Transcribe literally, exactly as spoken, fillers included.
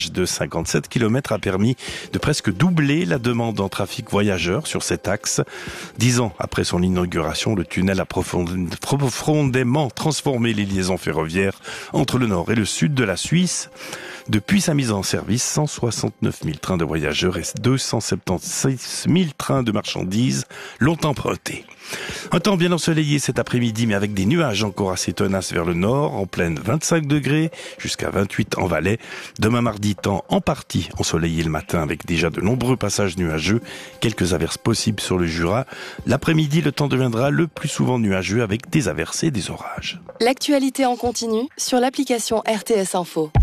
de cinquante-sept kilomètres a permis de presque doubler la demande en trafic voyageurs sur cet axe. Dix ans après son inauguration, le tunnel a profondément transformé les liaisons ferroviaires entre le nord et le sud de la Suisse. Depuis sa mise en service, cent soixante-neuf mille trains de voyageurs et deux cent soixante-seize mille trains de marchandises l'ont emprunté. Un temps bien ensoleillé cet après-midi, mais avec des nuages encore assez tenaces vers le nord, en pleine vingt-cinq degrés, jusqu'à vingt-huit en Valais. Demain mardi, temps en partie ensoleillé le matin, avec déjà de nombreux passages nuageux, quelques averses possibles sur le Jura. L'après-midi, le temps deviendra le plus souvent nuageux, avec des averses et des orages. L'actualité en continu sur l'application R T S Info.